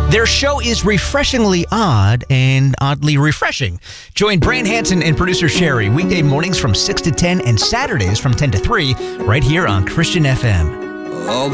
Their show is refreshingly odd and oddly refreshing. Join Brian Hansen and producer Sherry weekday mornings from 6 to 10 and Saturdays from 10 to 3 right here on Christian FM.